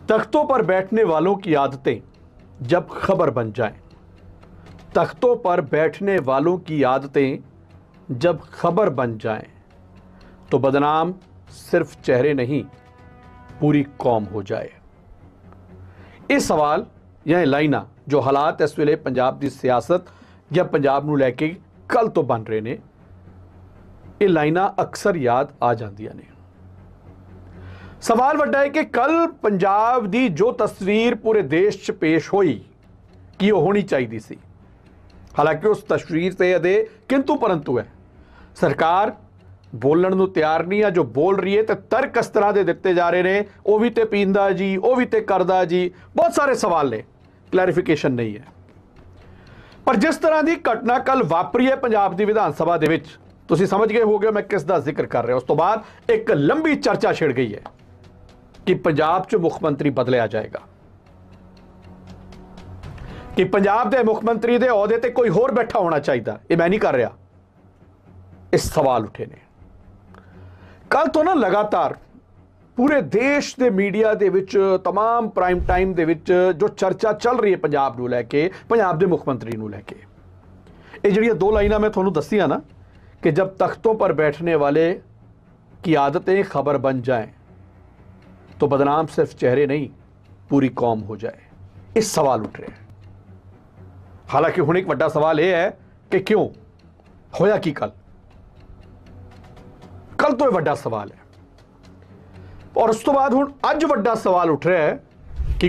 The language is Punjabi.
तख्तों पर बैठने वालों की आदतें जब खबर बन जाएं, तख्तों पर बैठने वालों की आदतें जब खबर बन जाएं, तो बदनाम सिर्फ चेहरे नहीं पूरी कौम हो जाए। ਇਹ ਸਵਾਲ ਜਾਂ ਲਾਈਨਾਂ ਜੋ ਹਾਲਾਤ ਇਸ ਵੇਲੇ ਪੰਜਾਬ ਦੀ ਸਿਆਸਤ ਜਾਂ ਪੰਜਾਬ ਨੂੰ ਲੈ ਕੇ ਕੱਲ ਤੋਂ ਬਣ ਰਹੇ ਨੇ, ਇਹ ਲਾਈਨਾਂ ਅਕਸਰ ਯਾਦ ਆ ਜਾਂਦੀਆਂ ਨੇ। ਸਵਾਲ ਵੱਡਾ ਹੈ ਕਿ ਕੱਲ ਪੰਜਾਬ ਦੀ ਜੋ ਤਸਵੀਰ ਪੂਰੇ ਦੇਸ਼ 'ਚ ਪੇਸ਼ ਹੋਈ ਕੀ ਉਹ ਹੋਣੀ ਚਾਹੀਦੀ ਸੀ। ਹਾਲਾਂਕਿ ਉਸ ਤਸਵੀਰ ਤੇ ਇਹਦੇ ਕਿੰਤੂ ਪਰੰਤੂ ਹੈ। ਸਰਕਾਰ ਬੋਲਣ ਨੂੰ ਤਿਆਰ ਨਹੀਂ ਆ। ਜੋ ਬੋਲ ਰਹੀ ਹੈ ਤੇ ਤਰਕ ਇਸ ਤਰ੍ਹਾਂ ਦੇ ਦਿੱਤੇ ਜਾ ਰਹੇ ਨੇ, ਉਹ ਵੀ ਤੇ ਪੀਂਦਾ ਜੀ, ਉਹ ਵੀ ਤੇ ਕਰਦਾ ਜੀ, ਬਹੁਤ ਸਾਰੇ ਸਵਾਲ ਨੇ, ਕਲੈਰੀਫਿਕੇਸ਼ਨ ਨਹੀਂ ਹੈ। ਪਰ ਜਿਸ ਤਰ੍ਹਾਂ ਦੀ ਘਟਨਾ ਕੱਲ ਵਾਪਰੀ ਹੈ ਪੰਜਾਬ ਦੀ ਵਿਧਾਨ ਸਭਾ ਦੇ ਵਿੱਚ, ਤੁਸੀਂ ਸਮਝ ਗਏ ਹੋਗੇ ਮੈਂ ਕਿਸ ਦਾ ਜ਼ਿਕਰ ਕਰ ਰਿਹਾ। ਉਸ ਤੋਂ ਬਾਅਦ ਇੱਕ ਲੰਬੀ ਚਰਚਾ ਛਿੜ ਗਈ ਹੈ ਕਿ ਪੰਜਾਬ 'ਚ ਮੁੱਖ ਮੰਤਰੀ ਬਦਲਿਆ ਜਾਏਗਾ, ਕਿ ਪੰਜਾਬ ਦੇ ਮੁੱਖ ਮੰਤਰੀ ਦੇ ਅਹੁਦੇ ਤੇ ਕੋਈ ਹੋਰ ਬੈਠਾ ਹੋਣਾ ਚਾਹੀਦਾ। ਇਹ ਮੈਂ ਨਹੀਂ ਕਰ ਰਿਹਾ। ਇਸ ਸਵਾਲ ਉੱਠੇ ਨੇ ਕੱਲ ਤੋਂ ਨਾ। ਲਗਾਤਾਰ ਪੂਰੇ ਦੇਸ਼ ਦੇ ਮੀਡੀਆ ਦੇ ਵਿੱਚ, तमाम ਪ੍ਰਾਈਮ ਟਾਈਮ ਦੇ ਵਿੱਚ ਜੋ ਚਰਚਾ ਚੱਲ ਰਹੀ ਹੈ ਪੰਜਾਬ ਨੂੰ ਲੈ ਕੇ, ਪੰਜਾਬ ਦੇ ਮੁੱਖ ਮੰਤਰੀ ਨੂੰ ਲੈ ਕੇ, ਇਹ ਜਿਹੜੀਆਂ ਦੋ ਲਾਈਨਾਂ ਮੈਂ ਤੁਹਾਨੂੰ ਦੱਸੀਆਂ ਨਾ कि जब तख्तों पर बैठने वाले की आदतें खबर बन जाएं तो बदनाम सिर्फ चेहरे नहीं पूरी कौम हो जाए, इस सवाल उठ रहे हैं। हालांकि हुण एक बड़ा सवाल यह है कि क्यों होया की कल तो यह बड़ा सवाल है। और उस तो बाद हुण अज बड़ा सवाल उठ रहा है